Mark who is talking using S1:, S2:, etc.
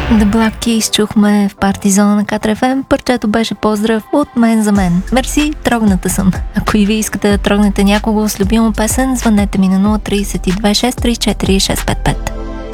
S1: The Black Keys чухме в Партизона на КТРФМ. Парчето беше поздрав от мен за мен. Мерси, трогната съм. Ако и вие искате да трогнете някого с любима песен, звънете ми на 032 634 655.